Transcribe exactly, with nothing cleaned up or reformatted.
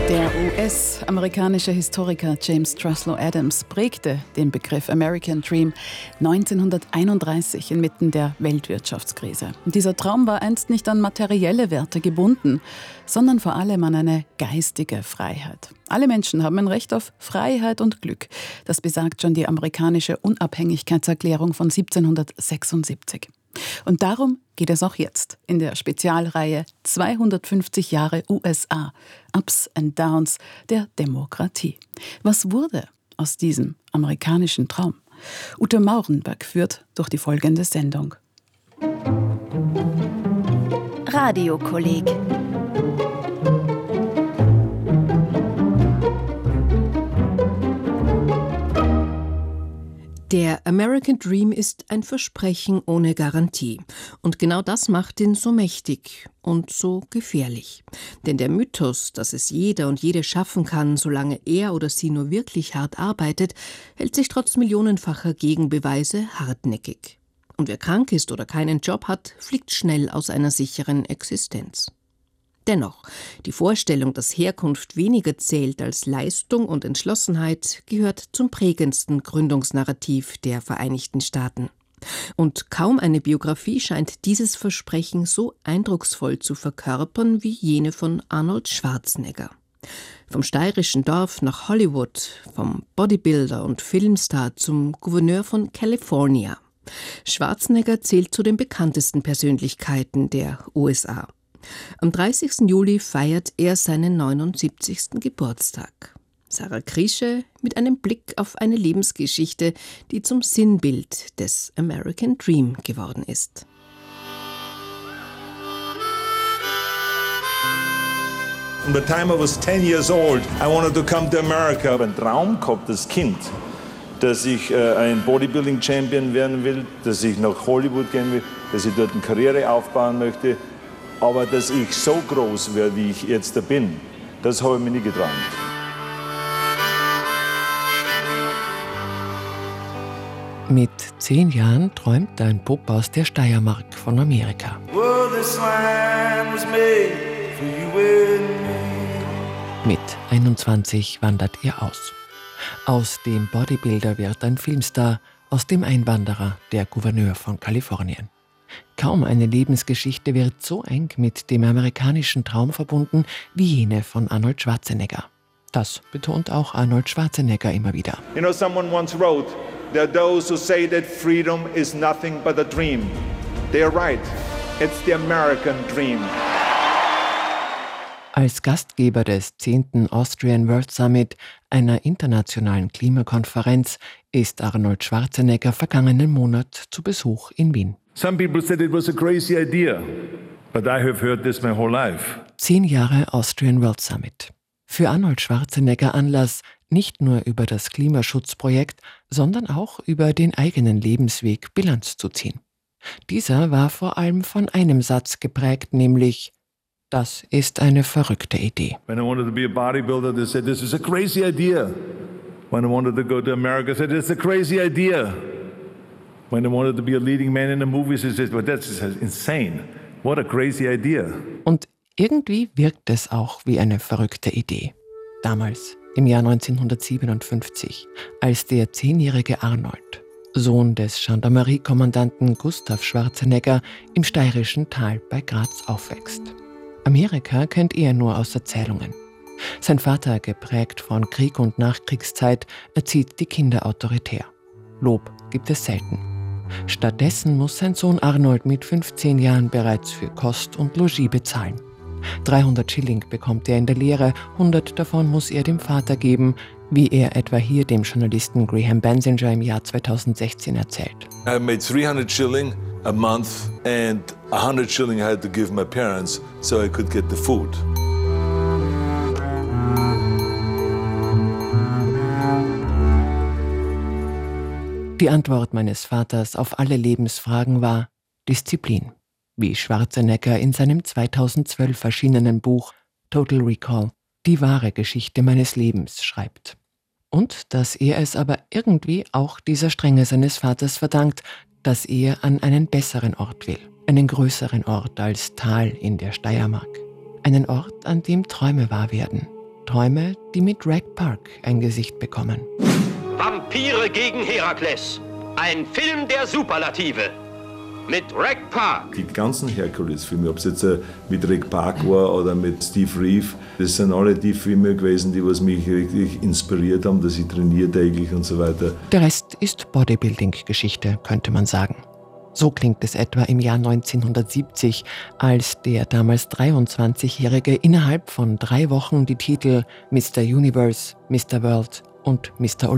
Der U S-amerikanische Historiker James Truslow Adams prägte den Begriff American Dream neunzehnhunderteinunddreißig inmitten der Weltwirtschaftskrise. Und dieser Traum war einst nicht an materielle Werte gebunden, sondern vor allem an eine geistige Freiheit. Alle Menschen haben ein Recht auf Freiheit und Glück. Das besagt schon die amerikanische Unabhängigkeitserklärung von siebzehnhundertsechsundsiebzig. Und darum geht es auch jetzt in der Spezialreihe zweihundertfünfzig Jahre U S A, Ups and Downs der Demokratie. Was wurde aus diesem amerikanischen Traum? Ute Maurenberg führt durch die folgende Sendung. Radiokolleg. Der American Dream ist ein Versprechen ohne Garantie. Und genau das macht ihn so mächtig und so gefährlich. Denn der Mythos, dass es jeder und jede schaffen kann, solange er oder sie nur wirklich hart arbeitet, hält sich trotz millionenfacher Gegenbeweise hartnäckig. Und wer krank ist oder keinen Job hat, fliegt schnell aus einer sicheren Existenz. Dennoch, die Vorstellung, dass Herkunft weniger zählt als Leistung und Entschlossenheit, gehört zum prägendsten Gründungsnarrativ der Vereinigten Staaten. Und kaum eine Biografie scheint dieses Versprechen so eindrucksvoll zu verkörpern wie jene von Arnold Schwarzenegger. Vom steirischen Dorf nach Hollywood, vom Bodybuilder und Filmstar zum Gouverneur von California. Schwarzenegger zählt zu den bekanntesten Persönlichkeiten der U S A. Am dreißigsten Juli feiert er seinen neunundsiebzigsten Geburtstag. Sarah Krische mit einem Blick auf eine Lebensgeschichte, die zum Sinnbild des American Dream geworden ist. From the time I was ten years old, I wanted to come to America. Ich habe einen Traum gehabt als Kind, dass ich äh, ein Bodybuilding-Champion werden will, dass ich nach Hollywood gehen will, dass ich dort eine Karriere aufbauen möchte. Aber dass ich so groß werde, wie ich jetzt da bin, das habe ich mir nie geträumt. Mit zehn Jahren träumt ein Bub aus der Steiermark von Amerika. Mit einundzwanzig wandert er aus. Aus dem Bodybuilder wird ein Filmstar, aus dem Einwanderer der Gouverneur von Kalifornien. Kaum eine Lebensgeschichte wird so eng mit dem amerikanischen Traum verbunden wie jene von Arnold Schwarzenegger. Das betont auch Arnold Schwarzenegger immer wieder. You know, someone once wrote, there are those who say that freedom is nothing but a dream. They are right. It's the American dream. Als Gastgeber des zehnten Austrian World Summit, einer internationalen Klimakonferenz, ist Arnold Schwarzenegger vergangenen Monat zu Besuch in Wien. Some people said it was a crazy idea, but I have heard this my whole life. Zehn Jahre Austrian World Summit. Für Arnold Schwarzenegger Anlass, nicht nur über das Klimaschutzprojekt, sondern auch über den eigenen Lebensweg Bilanz zu ziehen. Dieser war vor allem von einem Satz geprägt, nämlich: Das ist eine verrückte Idee. When I wanted to be a bodybuilder, they said this is a crazy idea. When I wanted to go to America, they said it's a crazy idea. When I wanted to be a leading man in the movies, they said, well, that's insane. What a crazy idea. Und irgendwie wirkt es auch wie eine verrückte Idee. Damals, im Jahr neunzehnhundertsiebenundfünfzig, als der zehnjährige Arnold, Sohn des Gendarmeriekommandanten Gustav Schwarzenegger, im steirischen Tal bei Graz aufwächst. Amerika kennt er nur aus Erzählungen. Sein Vater, geprägt von Krieg und Nachkriegszeit, erzieht die Kinder autoritär. Lob gibt es selten. Stattdessen muss sein Sohn Arnold mit fünfzehn Jahren bereits für Kost und Logis bezahlen. dreihundert Schilling bekommt er in der Lehre, hundert davon muss er dem Vater geben, wie er etwa hier dem Journalisten Graham Bensinger im Jahr zweitausendsechzehn erzählt. I made three hundred shilling a month and one hundred shilling I had to give my parents so I could get the food. Die Antwort meines Vaters auf alle Lebensfragen war Disziplin, wie Schwarzenegger in seinem zweitausendzwölf erschienenen Buch Total Recall, die wahre Geschichte meines Lebens, schreibt. Und dass er es aber irgendwie auch dieser Strenge seines Vaters verdankt, dass er an einen besseren Ort will, einen größeren Ort als Tal in der Steiermark, einen Ort, an dem Träume wahr werden, Träume, die mit Reg Park ein Gesicht bekommen. Vampire gegen Herakles. Ein Film der Superlative. Mit Reg Park. Die ganzen Herkules-Filme, ob es jetzt mit Reg Park war oder mit Steve Reeve, das sind alle die Filme gewesen, die was mich wirklich inspiriert haben, dass ich trainiere täglich und so weiter. Der Rest ist Bodybuilding-Geschichte, könnte man sagen. So klingt es etwa im Jahr neunzehnhundertsiebzig, als der damals dreiundzwanzigjährige innerhalb von drei Wochen die Titel Mister Universe, Mister World und Mister